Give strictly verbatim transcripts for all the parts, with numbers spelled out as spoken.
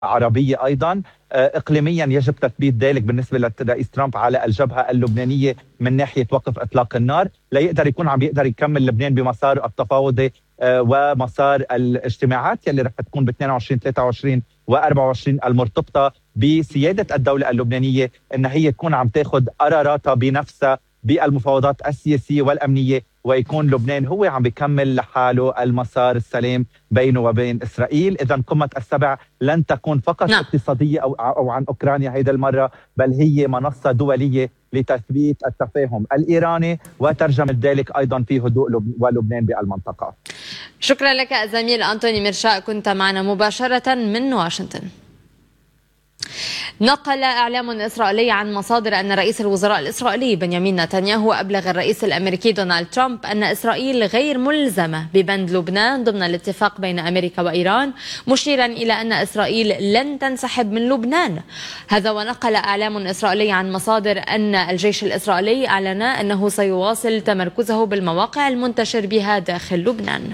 عربية أيضا. إقليميا يجب تثبيت ذلك بالنسبة للرئيس ترامب على الجبهة اللبنانية من ناحية وقف إطلاق النار، لا يقدر يكون عم يقدر يكمل لبنان بمسار التفاوضي ومسار الاجتماعات يلي رح تكون ب اثنين وعشرين ثلاثة وعشرين وأربعة وعشرين المرتبطة بسيادة الدولة اللبنانية، إن هي تكون عم تاخذ قراراتها بنفسها بالمفاوضات السياسية والأمنية، ويكون لبنان هو عم بيكمل لحاله المسار السلام بينه وبين إسرائيل. إذا قمة السبع لن تكون فقط نعم. اقتصادية أو, أو عن أوكرانيا هيدا المرة، بل هي منصة دولية لتثبيت التفاهم الإيراني وترجمة ذلك أيضا في هدوء ولبنان بالمنطقة. شكرا لك زميل أنطوني ميرشاء، كنت معنا مباشرة من واشنطن. نقل إعلام إسرائيلي عن مصادر أن رئيس الوزراء الإسرائيلي بنيامين نتنياهو أبلغ الرئيس الأمريكي دونالد ترامب أن إسرائيل غير ملزمة ببند لبنان ضمن الاتفاق بين أمريكا وإيران، مشيرا إلى أن إسرائيل لن تنسحب من لبنان. هذا ونقل إعلام إسرائيلي عن مصادر أن الجيش الإسرائيلي أعلن أنه سيواصل تمركزه بالمواقع المنتشر بها داخل لبنان.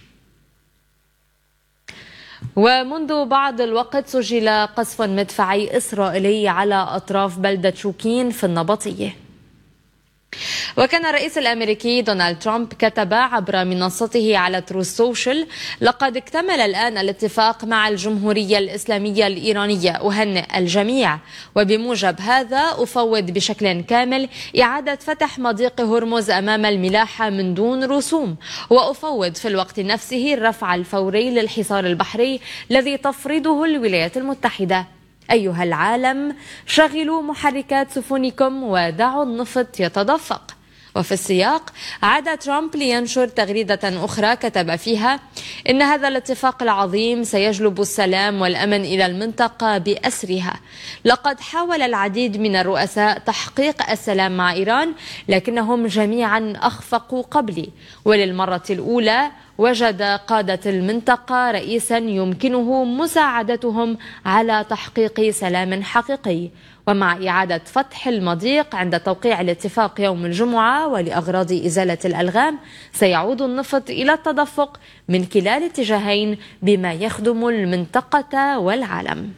ومنذ بعض الوقت سجل قصف مدفعي إسرائيلي على أطراف بلدة شوكين في النبطية. وكان الرئيس الأمريكي دونالد ترامب كتب عبر منصته على تروث سوشيال: لقد اكتمل الآن الاتفاق مع الجمهورية الإسلامية الإيرانية، أهنئ الجميع، وبموجب هذا أفوض بشكل كامل إعادة فتح مضيق هرمز أمام الملاحة من دون رسوم، وأفوض في الوقت نفسه الرفع الفوري للحصار البحري الذي تفرضه الولايات المتحدة. أيها العالم، شغلوا محركات سفنكم ودعوا النفط يتدفق. وفي السياق عاد ترامب لينشر تغريدة أخرى كتب فيها إن هذا الاتفاق العظيم سيجلب السلام والأمن إلى المنطقة بأسرها. لقد حاول العديد من الرؤساء تحقيق السلام مع إيران، لكنهم جميعا أخفقوا قبلي، وللمرة الأولى وجد قادة المنطقة رئيسا يمكنه مساعدتهم على تحقيق سلام حقيقي. ومع إعادة فتح المضيق عند توقيع الاتفاق يوم الجمعة ولأغراض إزالة الألغام، سيعود النفط إلى التدفق من كلا الاتجاهين بما يخدم المنطقة والعالم.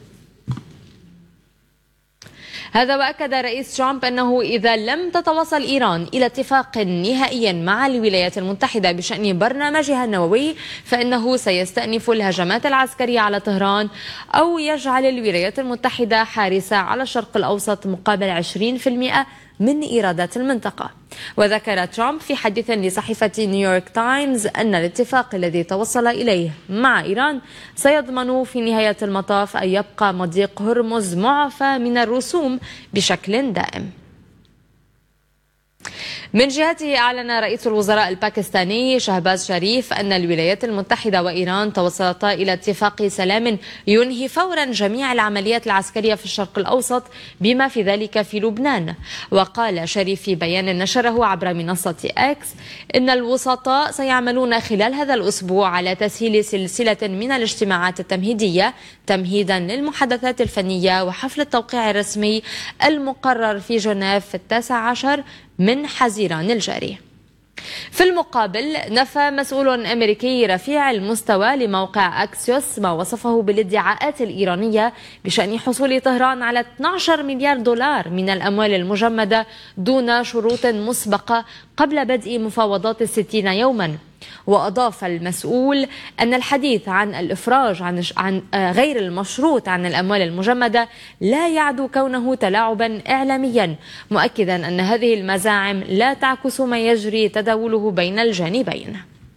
هذا وأكد رئيس ترامب أنه إذا لم تتوصل إيران إلى اتفاق نهائي مع الولايات المتحدة بشأن برنامجها النووي، فإنه سيستأنف الهجمات العسكرية على طهران أو يجعل الولايات المتحدة حارسة على الشرق الأوسط مقابل عشرين بالمئة من إيرادات المنطقة. وذكر ترامب في حديث لصحيفة نيويورك تايمز أن الاتفاق الذي توصل إليه مع إيران سيضمن في نهاية المطاف أن يبقى مضيق هرمز معفى من الرسوم بشكل دائم. من جهته أعلن رئيس الوزراء الباكستاني شهباز شريف أن الولايات المتحدة وإيران توصلتا إلى اتفاق سلام ينهي فورا جميع العمليات العسكرية في الشرق الأوسط بما في ذلك في لبنان. وقال شريف في بيان نشره عبر منصة إكس إن الوسطاء سيعملون خلال هذا الأسبوع على تسهيل سلسلة من الاجتماعات التمهيدية تمهيدا للمحادثات الفنية وحفل التوقيع الرسمي المقرر في جنيف في التاسع عشر من حزيران الجاري. في المقابل نفى مسؤول أمريكي رفيع المستوى لموقع أكسيوس ما وصفه بالادعاءات الإيرانية بشأن حصول طهران على اثني عشر مليار دولار من الأموال المجمدة دون شروط مسبقة قبل بدء مفاوضات الستين يوما. وأضاف المسؤول أن الحديث عن الإفراج عن عن غير المشروط عن الأموال المجمدة لا يعدو كونه تلاعبا إعلاميا، مؤكدا أن هذه المزاعم لا تعكس ما يجري تداوله بين الجانبين.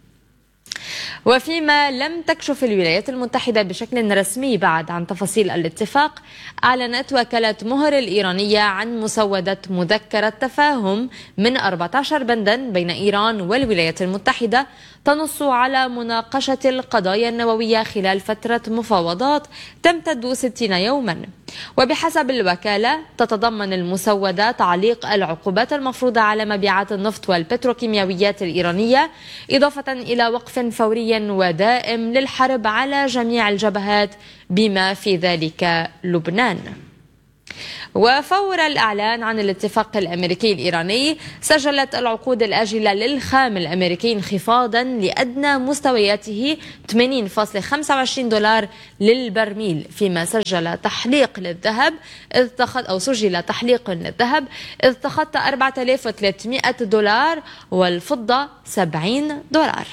وفيما لم تكشف الولايات المتحدة بشكل رسمي بعد عن تفاصيل الاتفاق، أعلنت وكالة مهر الإيرانية عن مسودة مذكرة تفاهم من أربعة عشر بندا بين إيران والولايات المتحدة تنص على مناقشة القضايا النووية خلال فترة مفاوضات تمتد ستين يوما. وبحسب الوكالة تتضمن المسودة تعليق العقوبات المفروضة على مبيعات النفط والبتروكيماويات الإيرانية، إضافة إلى وقف فوري ودائم للحرب على جميع الجبهات بما في ذلك لبنان. وفور الإعلان عن الاتفاق الأمريكي الإيراني، سجلت العقود الآجلة للخام الأمريكي انخفاضا لأدنى مستوياته ثمانين فاصلة خمسة وعشرين دولار للبرميل، فيما سجل تحليق للذهب إذ تخطى أو سجل تحليق للذهب إذ تخطى أربعة آلاف وثلاثمائة دولار والفضة سبعين دولار.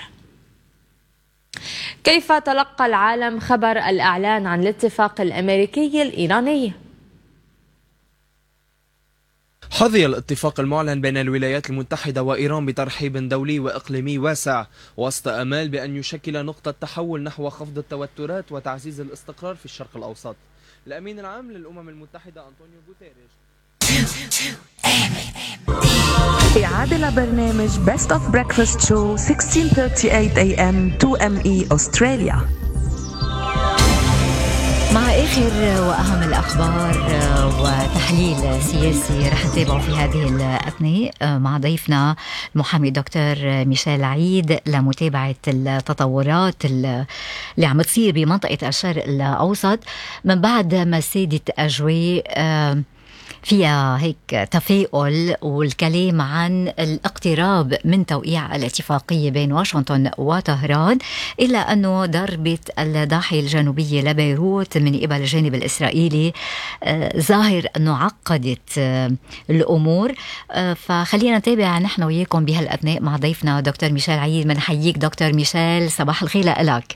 كيف تلقى العالم خبر الإعلان عن الاتفاق الأمريكي الإيراني؟ حظي الاتفاق المعلن بين الولايات المتحدة وإيران بترحيب دولي وإقليمي واسع وسط أمال بأن يشكل نقطة تحول نحو خفض التوترات وتعزيز الاستقرار في الشرق الأوسط. الأمين العام للأمم المتحدة أنطونيو غوتيريش. إعادة لبرنامج Best of Breakfast Show sixteen thirty-eight A M two M E أستراليا. مع آخر وأهم الأخبار وتحليل سياسي رح نتابعه في هذه الأثناء مع ضيفنا المحامي دكتور ميشيل عيد لمتابعة التطورات اللي عم تصير بمنطقة الشرق الأوسط من بعد ما سادت أجواء فيها هيك تفاؤل والكلام عن الاقتراب من توقيع الاتفاقية بين واشنطن وطهران، إلا أنه ضربة الضاحية الجنوبية لبيروت من قبل الجانب الإسرائيلي ظاهر أنه عقدت الأمور. فخلينا نتابع نحن وياكم بهالأثناء مع ضيفنا دكتور ميشيل عيد. منحييك دكتور ميشيل، صباح الخير لك.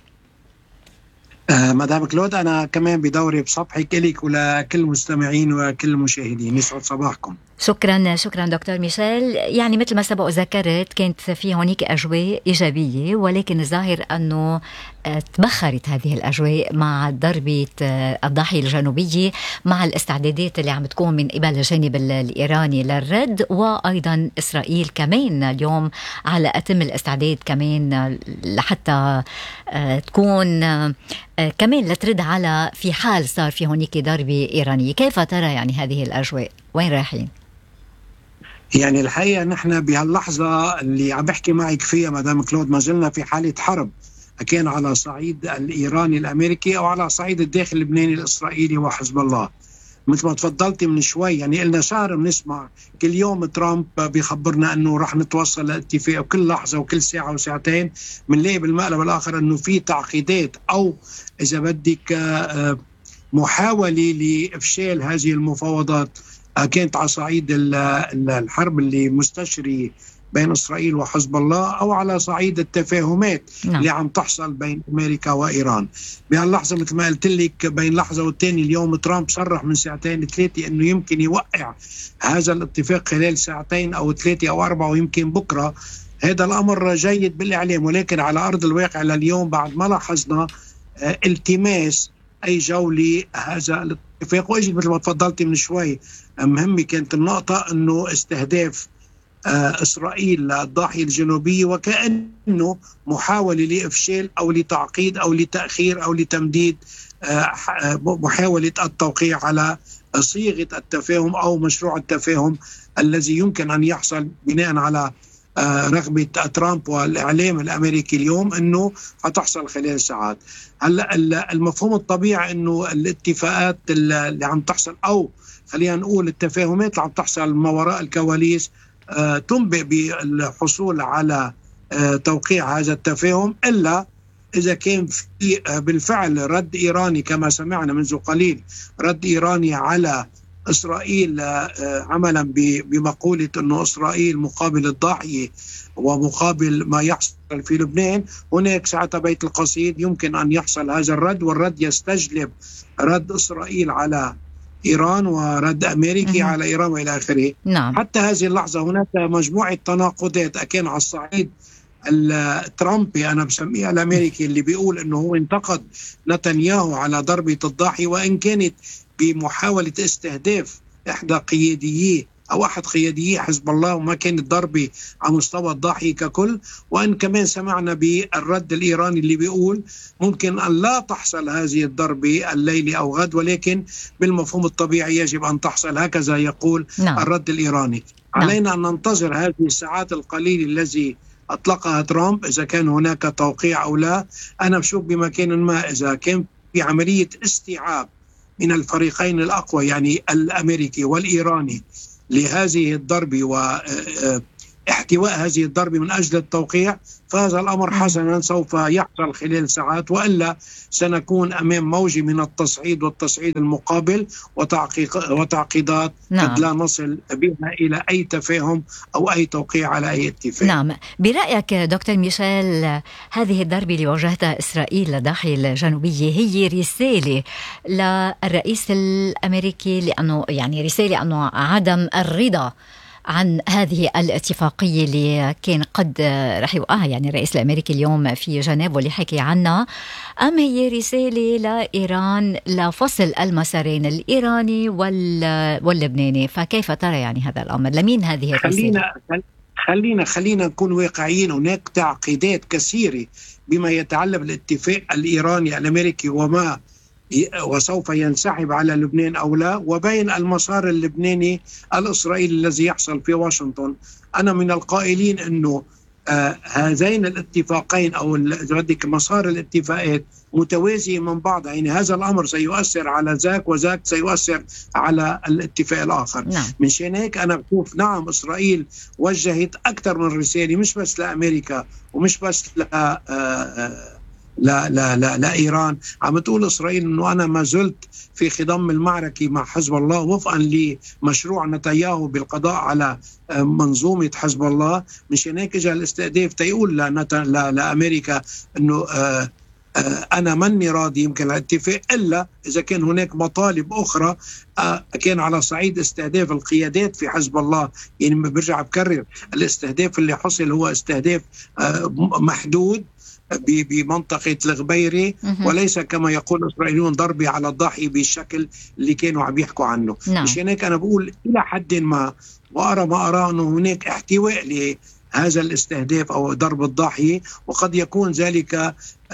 آه مدام كلود، أنا كمان بدوري بصبحك إليك ولكل المستمعين وكل المشاهدين، يسعد صباحكم. شكرا شكرا دكتور ميشيل. يعني مثل ما سبق ذكرت كانت في هونيك أجواء إيجابية، ولكن الظاهر أنه تبخرت هذه الأجواء مع ضربة الضاحية الجنوبية، مع الاستعدادات اللي عم تكون من قبل الجانب الإيراني للرد، وأيضا إسرائيل كمان اليوم على أتم الاستعداد كمان لحتى تكون كمان لترد على في حال صار في هونيك ضربة إيرانية. كيف ترى يعني هذه الأجواء؟ وين رايحين؟ يعني الحقيقة نحن بهاللحظة اللي عم بحكي معك فيها مدام كلود ما زلنا في حالة حرب، كان على صعيد الإيراني الأمريكي أو على صعيد الداخل اللبناني الإسرائيلي وحزب الله. مثل ما تفضلتي من شوي، يعني قلنا شهر بنسمع كل يوم ترامب بيخبرنا أنه رح نتوصل لاتفاق، وكل لحظة وكل ساعة وساعتين بنلاقي بالمقلب الآخر أنه في تعقيدات أو إذا بدك محاولة لإفشال هذه المفاوضات، كانت على صعيد الحرب اللي مستشري بين إسرائيل وحزب الله أو على صعيد التفاهمات نعم. اللي عم تحصل بين أمريكا وإيران. بهاللحظة مثل ما قلت لك بين لحظة والتاني، اليوم ترامب صرح من ساعتين ثلاثة أنه يمكن يوقع هذا الاتفاق خلال ساعتين أو ثلاثة أو أربعة ويمكن بكرة. هذا الأمر جيد بالإعلام، ولكن على أرض الواقع لليوم بعد ما لاحظنا التماس أي جولة هذا الاتفاق. وإجت مثل ما تفضلتي من شوي مهمة كانت النقطة أنه استهداف إسرائيل للضاحية الجنوبية وكأنه محاولة لإفشال أو لتعقيد أو لتأخير أو لتمديد محاولة التوقيع على صيغة التفاهم أو مشروع التفاهم الذي يمكن أن يحصل بناء على رغبة ترامب والإعلام الأمريكي اليوم أنه هتحصل خلال ساعات. هلا المفهوم الطبيعي أنه الاتفاقات اللي عم تحصل أو خلينا نقول التفاهمات اللي عم تحصل ما وراء الكواليس آه تنبئ بالحصول على آه توقيع هذا التفاهم، إلا إذا كان في آه بالفعل رد إيراني كما سمعنا منذ قليل، رد إيراني على إسرائيل آه عملا بمقولة أنه إسرائيل مقابل الضاحية ومقابل ما يحصل في لبنان. هناك ساعة بيت القصيد يمكن أن يحصل هذا الرد، والرد يستجلب رد إسرائيل على إيران ورد أمريكي على إيران وإلى آخره. نعم. حتى هذه اللحظة هناك مجموعة تناقضات، أكان على الصعيد الترامبي أنا بسميها الأمريكي اللي بيقول أنه هو انتقد نتنياهو على ضربة الضاحية، وإن كانت بمحاولة استهداف إحدى قيادييه أو أحد قياديي حزب الله، وما كانت ضربة على مستوى الضاحية ككل. وإن كمان سمعنا بالرد الإيراني اللي بيقول ممكن أن لا تحصل هذه الضربة الليلة أو غد، ولكن بالمفهوم الطبيعي يجب أن تحصل، هكذا يقول نعم. الرد الإيراني. نعم. علينا أن ننتظر هذه الساعات القليلة التي أطلقها ترامب إذا كان هناك توقيع أو لا. أنا بشوف بمكان ما إذا كان في عملية استيعاب من الفريقين الأقوى يعني الأمريكي والإيراني لهذه الضربة واحتواء هذه الضربة من أجل التوقيع، فهذا الأمر حسنا سوف يحصل خلال ساعات، وإلا سنكون أمام موجة من التصعيد والتصعيد المقابل وتعقيدات نعم. قد لا نصل بها إلى أي تفاهم أو أي توقيع على أي اتفاق. نعم، برأيك دكتور ميشيل هذه الضربة اللي واجهتها إسرائيل لضاحية الجنوبية هي رسالة للرئيس الأمريكي، لأنه يعني رسالة أنه عدم الرضا عن هذه الاتفاقية اللي كان قد رح يوقعها يعني الرئيس الأمريكي اليوم في جنيف واللي حكي عنها، أم هي رسالة لإيران لفصل المسارين الإيراني واللبناني؟ فكيف ترى يعني هذا الأمر؟ لمين هذه الرسالة؟ خلينا خلينا خلينا نكون واقعيين. هناك تعقيدات كثيرة بما يتعلق بالاتفاق الإيراني الأمريكي وما وسوف ينسحب على لبنان أو لا، وبين المسار اللبناني الإسرائيلي الذي يحصل في واشنطن. أنا من القائلين أنه آه هذين الاتفاقين أو مسار الاتفاقات متوازي من بعض، يعني هذا الأمر سيؤثر على ذاك وذاك سيؤثر على الاتفاق الآخر. نعم. من شان هيك أنا بشوف نعم إسرائيل وجهت أكثر من رسالة، مش بس لأمريكا ومش بس ل آه آه لا لا لا لا إيران. عم تقول إسرائيل إنه أنا ما زلت في خضم المعركة مع حزب الله وفقا لمشروع نتنياهو بالقضاء على منظومة حزب الله. مشان هيك جاء الاستهداف تيقول لأمريكا إنه آه آه أنا مني راضي يمكن الاتفاق إلا إذا كان هناك مطالب أخرى. آه كان على صعيد استهداف القيادات في حزب الله، يعني برجع بكرر الاستهداف اللي حصل هو استهداف آه محدود بمنطقة الغبيري، وليس كما يقول الإسرائيليون ضربة على الضاحية بالشكل اللي كانوا عم يحكوا عنه. نعم. مشان هيك أنا بقول إلى حد ما وأرى ما أرى أنه هناك احتواء لهذا الاستهداف أو ضرب الضاحية، وقد يكون ذلك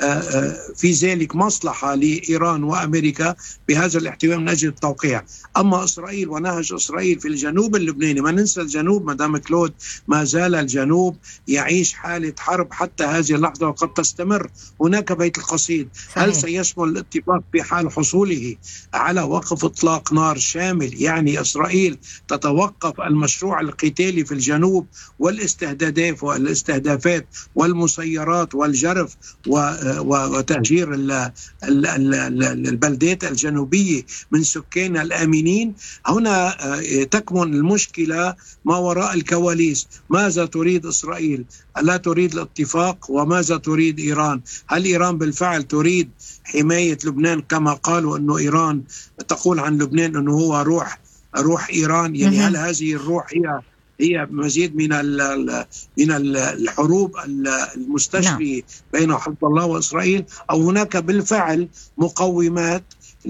في ذلك مصلحة لإيران وأمريكا بهذا الاحتواء من أجل التوقيع. أما إسرائيل ونهج إسرائيل في الجنوب اللبناني، ما ننسى الجنوب مدام كلود، ما زال الجنوب يعيش حالة حرب حتى هذه اللحظة وقد تستمر. هناك بيت القصيد. صحيح. هل سيشمل الاتفاق في حال حصوله على وقف إطلاق نار شامل، يعني إسرائيل تتوقف المشروع القتالي في الجنوب والاستهدافات والاستهدافات والمسيرات والجرف و وتهجير البلدات الجنوبية من سكان الآمنين؟ هنا تكمن المشكلة ما وراء الكواليس. ماذا تريد إسرائيل؟ ألا تريد الاتفاق؟ وماذا تريد إيران؟ هل إيران بالفعل تريد حماية لبنان كما قالوا أنه إيران تقول عن لبنان أنه هو روح روح إيران؟ يعني هل هذه الروح هي هي مزيد من من الحروب المستشرية بين حزب الله وإسرائيل، أو هناك بالفعل مقومات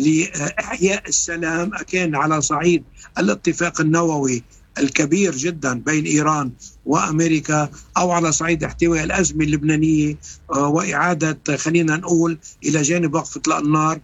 لإحياء السلام كان على صعيد الاتفاق النووي الكبير جدا بين إيران وأمريكا، أو على صعيد احتواء الأزمة اللبنانية وإعادة خلينا نقول إلى جانب وقف إطلاق النار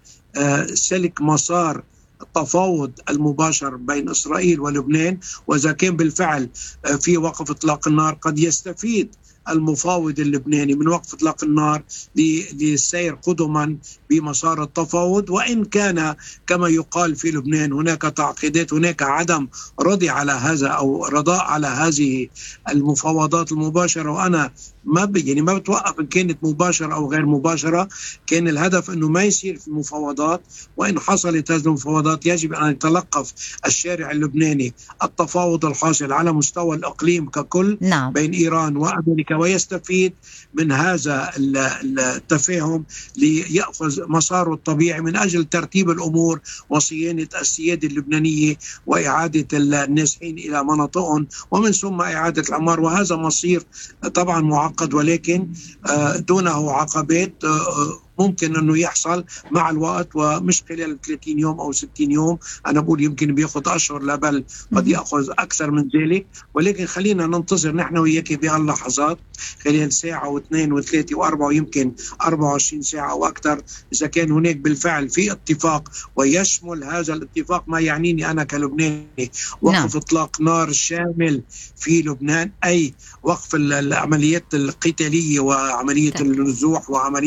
سلك مسار التفاوض المباشر بين إسرائيل ولبنان. وإذا كان بالفعل في وقف إطلاق النار قد يستفيد المفاوض اللبناني من وقف إطلاق النار للسير قدما بمسار التفاوض. وإن كان كما يقال في لبنان هناك تعقيدات، هناك عدم رضي على هذا أو رضاء على هذه المفاوضات المباشرة، وأنا ما يعني ما بتوقف إن كانت مباشرة أو غير مباشرة. كان الهدف أنه ما يصير في مفاوضات، وإن حصلت هذه المفاوضات يجب أن يتلقف الشارع اللبناني التفاوض الحاصل على مستوى الإقليم ككل. نعم. بين إيران وأمريكا، ويستفيد من هذا التفاهم ليأخذ مساره الطبيعي من أجل ترتيب الأمور وصيانة السيادة اللبنانية وإعادة النازحين إلى مناطقهم ومن ثم إعادة العمار. وهذا مصير طبعا معقد، ولكن دونه عقبات ممكن أنه يحصل مع الوقت، ومش خلال ثلاثين يوم أو ستين يوم. أنا بقول يمكن بيأخذ أشهر، لا بل قد يأخذ أكثر من ذلك. ولكن خلينا ننتظر نحن وياك بهاللحظات خلال ساعة واثنين وثلاثة وأربعة ويمكن أربعة وعشرين ساعة وأكثر، إذا كان هناك بالفعل في اتفاق ويشمل هذا الاتفاق ما يعنيني أنا كلبناني وقف نعم. إطلاق نار شامل في لبنان، أي وقف العمليات القتالية وعملية النزوح وعملية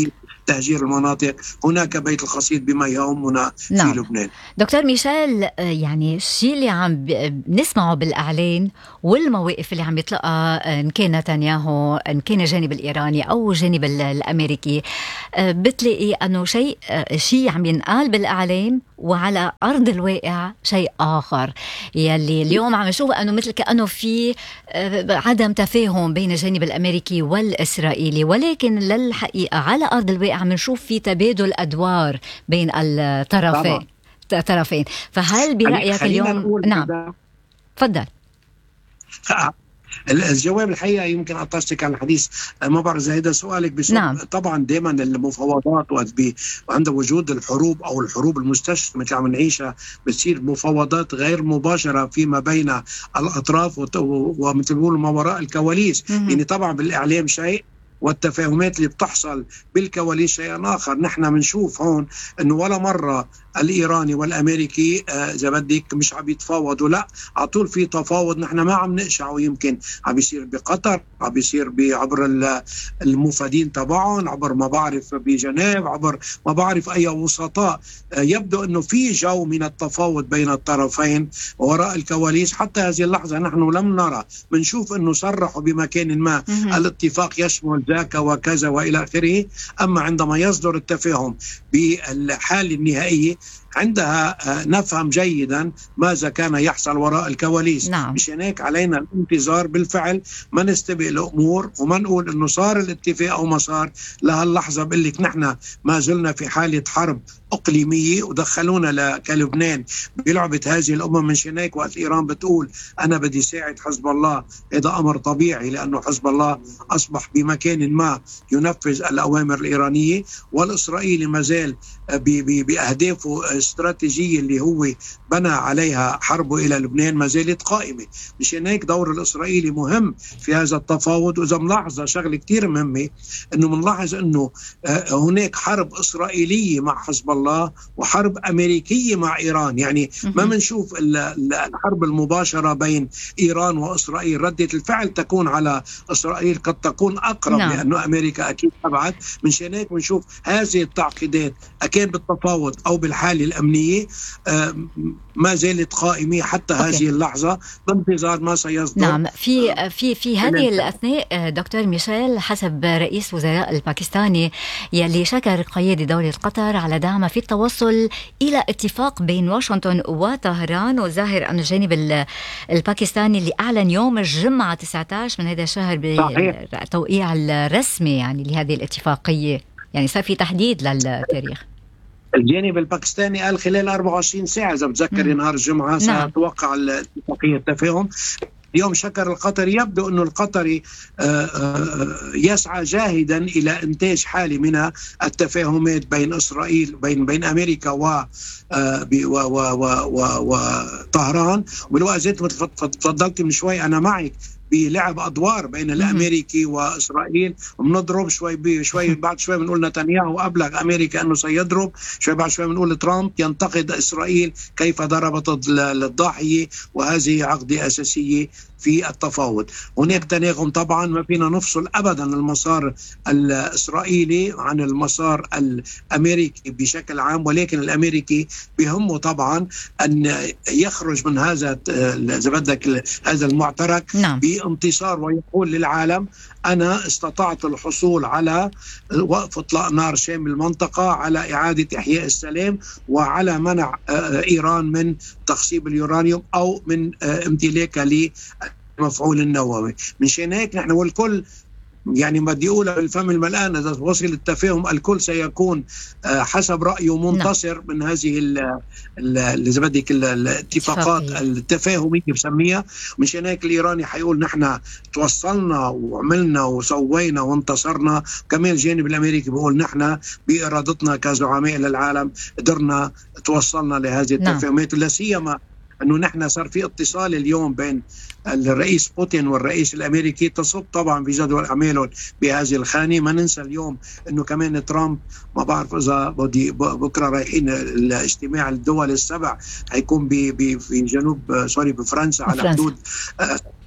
تهجير المناطق. هناك بيت القصيد بما يهمنا نعم. في لبنان. دكتور ميشيل، يعني الشيء اللي عم نسمعه بالإعلان والمواقف اللي عم يطلقها إن كان نتنياهو، إن كان الجانب الإيراني أو الجانب الأمريكي، بتلاقي أنه شيء شيء عم ينقال بالإعلام وعلى أرض الواقع شيء آخر. يلي اليوم عم نشوف أنه مثل كأنه في عدم تفاهم بين الجانب الأمريكي والإسرائيلي، ولكن للحقيقة على أرض الواقع عم نشوف في تبادل أدوار بين الطرفين طرفين. فهل برأيك اليوم؟ نعم تفضل. الجواب الحقيقة يمكن أطلتك على الحديث، ما بعرف إذا هذا سؤالك بس. نعم. طبعا دائما المفاوضات وعند وجود الحروب أو الحروب المستشرة مثل عم نعيشها بتصير مفاوضات غير مباشرة فيما بين الأطراف ومثل بيقولوا ما وراء الكواليس. يعني طبعا بالإعلام شيء والتفاهمات اللي بتحصل بالكواليس شيء آخر. نحن بنشوف هون أنه ولا مرة الإيراني والأمريكي إذا آه بدك مش عم يتفاوضوا، لا على طول في تفاوض. نحن ما عم نقشعه، يمكن عم يصير بقطر، عم يصير عبر المفادين تبعهم، عبر ما بعرف بجنيف، عبر ما بعرف أي وسطاء. آه يبدو أنه في جو من التفاوض بين الطرفين وراء الكواليس. حتى هذه اللحظة نحن لم نرى، بنشوف أنه صرحوا بمكان ما الاتفاق يشمل ذاك وكذا وإلى آخره. أما عندما يصدر التفاهم بالحالة النهائية عندها نفهم جيدا ماذا كان يحصل وراء الكواليس. نعم. مش هيك علينا الانتظار بالفعل، ما نستبق الأمور وما نقول أنه صار الاتفاق أو ما صار. لهاللحظة بقول لك نحن ما زلنا في حالة حرب إقليمية ودخلونا كلبنان بلعبة هذه الأمم. من هيك وقت إيران بتقول أنا بدي ساعد حزب الله، هذا أمر طبيعي لأنه حزب الله أصبح بمكان ما ينفذ الأوامر الإيرانية، والإسرائيلي ما زال بأهدافه استراتيجية اللي هو بنى عليها حربه إلى لبنان ما زالت قائمة. مشان هيك دور الإسرائيلي مهم في هذا التفاوض. وإذا ملاحظة شغلة كتير مهمة أنه منلاحظ أنه هناك حرب إسرائيلية مع حزب الله وحرب أمريكية مع إيران. يعني ما منشوف الحرب المباشرة بين إيران وإسرائيل. ردة الفعل تكون على إسرائيل قد تكون أقرب. نعم. لأنه أمريكا أكيد أبعد. مشان هيك منشوف هذه التعقيدات أكيد بالتفاوض أو بالحالة الأمنية ما زالت قائمة حتى أوكي. هذه اللحظة بانتظار ما سيصدر. نعم. في في في هذه الأثناء دكتور ميشيل، حسب رئيس وزراء الباكستاني يلي شكر قيادة دولة قطر على دعمه في التوصل إلى اتفاق بين واشنطن وطهران، وظاهر أن الجانب الباكستاني اللي أعلن يوم الجمعة تسعة عشر من هذا الشهر بالتوقيع الرسمي يعني لهذه الاتفاقية، يعني صار في تحديد للتاريخ. الجانب الباكستاني قال خلال أربعة وعشرين ساعة إذا بتذكر نهار الجمعة ستوقع الاتفاقية التفاهم. اليوم شكر القطري. يبدو أنه القطري يسعى جاهدا إلى إنتاج حالة من التفاهمات بين إسرائيل بين بين أمريكا و وطهران. وبالوقت ذات تفضلت من شوي أنا معك بلعب أدوار بين الأمريكي وإسرائيل، وبنضرب شوي بشوي بعد شوي بنقول نتنياهو أبلغ أمريكا أنه سيضرب، شوي بعد شوي بنقول ترامب ينتقد إسرائيل كيف ضربت الضاحية، وهذه عقدة أساسية في التفاوض. هناك تناغم طبعا، ما فينا نفصل أبدا المسار الإسرائيلي عن المسار الأمريكي بشكل عام، ولكن الأمريكي بهمه طبعا أن يخرج من هذا إذا بدك هذا المعترك نعم. بانتصار، ويقول للعالم أنا استطعت الحصول على وقف إطلاق نار شامل المنطقة، على إعادة إحياء السلام، وعلى منع إيران من تخصيب اليورانيوم أو من امتلاكها للمفعول النووي. من هيك نحن والكل يعني ما بدي أقولها بالفم الملآن، إذا وصل التفاهم الكل سيكون حسب رأيه منتصر من هذه إذا بدك الاتفاقات التفاهمية بسميها. مشان هيك الإيراني حيقول نحن توصلنا وعملنا وسوينا وانتصرنا. كمان الجانب الأمريكي بيقول نحن بإرادتنا كزعماء للعالم قدرنا توصلنا لهذه التفاهمات. لا سيما أنه نحن صار في اتصال اليوم بين الرئيس بوتين والرئيس الأمريكي، تصب طبعا في جدول أعمالهم بهذه الخانة. ما ننسى اليوم أنه كمان ترامب ما بعرف إذا بدي بكرة رايحين الاجتماع الدول السبع هيكون في جنوب سوري بفرنسا على حدود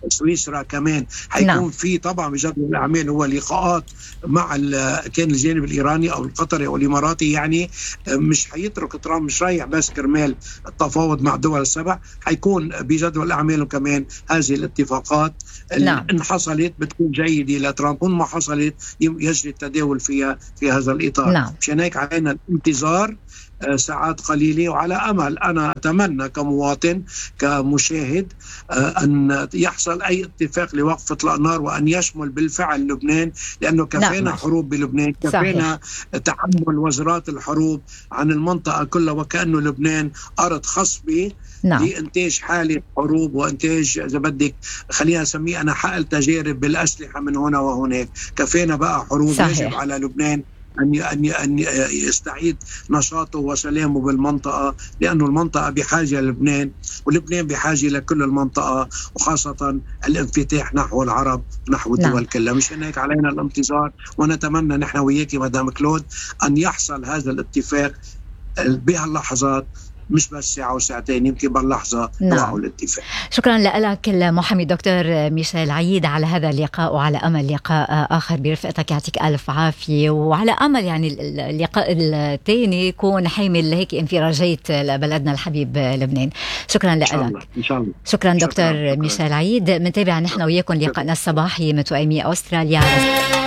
سويسرا كمان حيكون نعم. في طبعا بجدول الأعمال هو لقاءات مع كان الجانب الإيراني أو القطري أو الإماراتي. يعني مش حيترك ترامب مش رايح بس كرمال التفاوض مع دول السبع، حيكون بجدول أعماله كمان هذه الاتفاقات. نعم. إن حصلت بتكون جيدة لترامب، وإن ما حصلت يجري التداول فيها في هذا الإطار. نعم. مشان هيك علينا الانتظار ساعات قليلة، وعلى أمل أنا أتمنى كمواطن كمشاهد أن يحصل أي اتفاق لوقف إطلاق نار وأن يشمل بالفعل لبنان، لأنه كفينا نعم. حروب بلبنان، كفينا صحيح. تحمل وزارات الحروب عن المنطقة كلها، وكأنه لبنان أرض خصبة نعم. لإنتاج حالة حروب وإنتاج إذا بدك خلينا نسميه أنا حقل تجارب بالأسلحة من هنا وهناك. كفينا بقى حروب. صحيح. يجب على لبنان أن أن أن يستعيد نشاطه وسلامه بالمنطقة، لأنه المنطقة بحاجة للبنان، ولبنان بحاجة لكل المنطقة، وخاصة الانفتاح نحو العرب نحو الدول. نعم. كلها. مش هيك علينا الانتظار، ونتمنى نحن وياكي مدام كلود أن يحصل هذا الاتفاق بهاللحظات، مش بس ساعة وساعتين، يمكن باللحظة. نعم. الاتفاق. شكرا لك المحامي دكتور ميشيل عيد على هذا اللقاء، وعلى أمل لقاء آخر برفقتك. يعطيك ألف عافية، وعلى أمل يعني اللقاء الثاني يكون حامل هيك انفراجات لبلدنا الحبيب لبنان. شكرا لك. إن شاء الله. شكرا دكتور ميشيل عيد. منتابع نحن وياكم لقاءنا الصباحي من توأمي أستراليا.